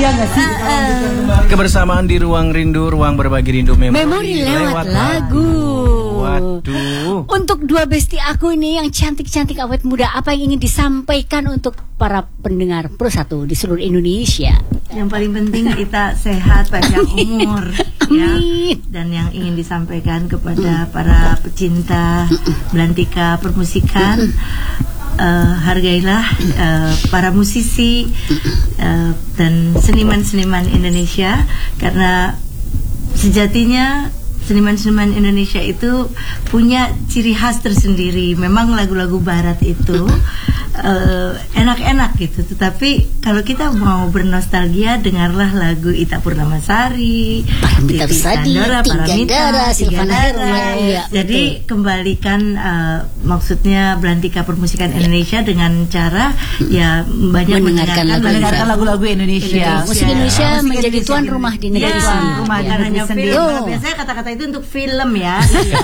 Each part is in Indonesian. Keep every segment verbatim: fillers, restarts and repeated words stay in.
Iya nggak sih? Kebersamaan di ruang rindu, ruang berbagi rindu memori, memori lewat, lewat lagu. Waduh. Untuk dua besti aku ini yang cantik-cantik awet muda, apa yang ingin disampaikan untuk para pendengar Pro satu di seluruh Indonesia? Yang paling penting kita sehat, panjang umur, ya. Dan yang ingin disampaikan kepada para pecinta belantika permusikan, uh, hargailah uh, para musisi uh, dan seniman-seniman Indonesia, karena sejatinya seniman-seniman Indonesia itu punya ciri khas tersendiri. Memang lagu-lagu barat itu uh, enak-enak gitu, tetapi kalau kita mau bernostalgia, dengarlah lagu Ita Purnamasari, Paramita Rusady, Tiga Dara, Silvana Herman. Ya, jadi betul. Kembalikan uh, maksudnya belantika permusikan Indonesia dengan cara ya banyak mendengarkan, mendengarkan lagu-lagu Indonesia. Musik Indonesia ya, menjadi Indonesia tuan rumah di negeri ya, sendiri. Rumah ya. hanya film. Oh. Biasanya kata-kata itu untuk film ya.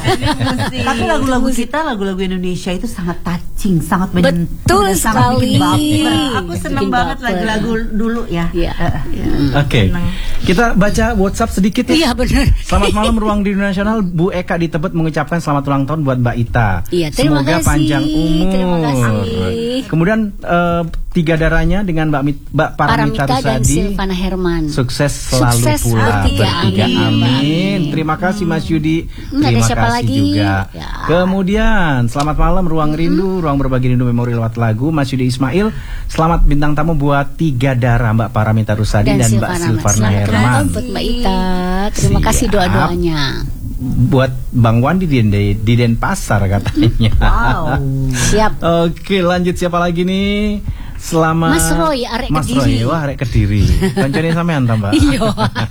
Tapi lagu-lagu kita, lagu-lagu Indonesia itu sangat touching, sangat menyentuh. Betul sekali. Aku senang banget lagu-lagu dulu ya. Ya. ya. Oke, okay. Kita baca WhatsApp sedikit ya. Iya benar. Selamat malam Ruang Rindu Nasional. Bu Eka di Tebet mengucapkan selamat ulang tahun buat Mbak Ita. Iya, terima Semoga kasih. panjang umur. Terima kasih. Kemudian uh, tiga darahnya dengan Mbak Mit, Mbak Paramita, Paramita dan Rusady. Silvana Herman. Sukses selalu Sukses pula bertiga. bertiga. Amin. Amin. Terima kasih Mas Yudi. Nggak Terima ada siapa kasih lagi juga. Ya. Kemudian selamat malam Ruang Rindu, mm-hmm. Ruang Berbagi Rindu Memori lewat lagu. Mas Yudi Ismail. Selamat bintang tamu buat tiga darah Mbak Paramita Rusady dan, dan Mbak Silvana Herman. Buat Mbak Ita. Terima Siap. kasih doa-doanya. Buat Bang Wandi di, di Denpasar katanya. Wow. Siap. Oke, lanjut siapa lagi nih? Selama Mas Roy, arek Mas Kediri. Roy, wah arek Kediri. Kancane sampean ta, Mbak? Iya.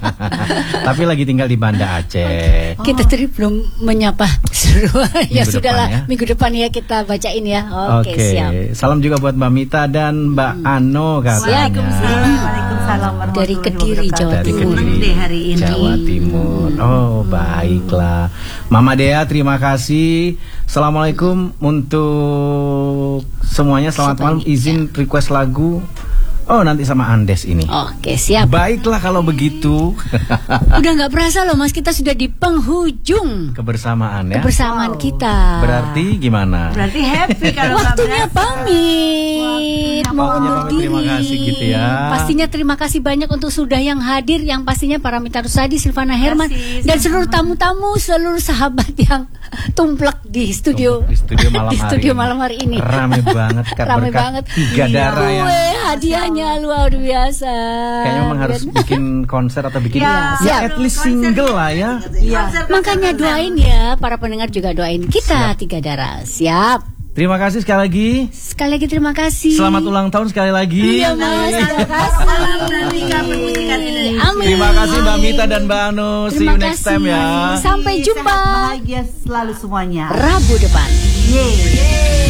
Tapi lagi tinggal di Banda Aceh. Oh. Kita tadi belum menyapa. Ya sudahlah, ya. Minggu depan ya kita bacain ya. Oke, okay, siap. Salam juga buat Mbak Mita dan Mbak hmm. Ano katanya. Waalaikumsalam. Waalaikumsalam. Dari Kediri, Jawa Dari Timur. Kediri, hari ini. Jawa Timur. Oh, baiklah. Mama Dea, terima kasih. Assalamualaikum untuk semuanya. Selamat malam. Izin request lagu. Oh, nanti sama Andes ini. Oke, siap. Baiklah kalau begitu. Udah nggak berasa loh Mas, kita sudah di penghujung kebersamaan ya. Kebersamaan wow. kita. Berarti gimana? Berarti happy kalau waktunya pamit. Mau undur diri. Terima kasih gitu ya. Pastinya terima kasih banyak untuk sudah yang hadir, yang pastinya Paramita Rusady, Silvana Herman kasih, dan seluruh tamu-tamu, seluruh sahabat yang tumplak di studio di studio malam, di studio hari, malam hari ini. Rame banget kan. Rame banget. Tiga darah yang hadiahnya luar biasa. Kayaknya memang harus bikin konser atau bikin ya, ya at least single lah ya. ya. Makanya doain ya, para pendengar juga doain kita. Siap. Tiga darah. Siap. Terima kasih sekali lagi. Sekali lagi terima kasih. Selamat ulang tahun sekali lagi. Iya Mas, terima kasih. Amin. Terima kasih Mbak Mita dan Mbak Anu. See you next time ya. Sampai jumpa. Bahagia selalu semuanya. Rabu depan. Yeay.